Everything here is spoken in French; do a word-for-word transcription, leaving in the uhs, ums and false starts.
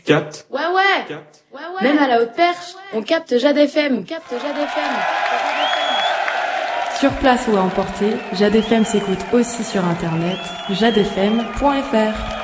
captes? Ouais, ouais. Captes Ouais, ouais. Même à la haute perche, on capte Jade F M. On capte Jade F M. Sur place ou à emporter, Jade F M s'écoute aussi sur internet, jade f m point f r.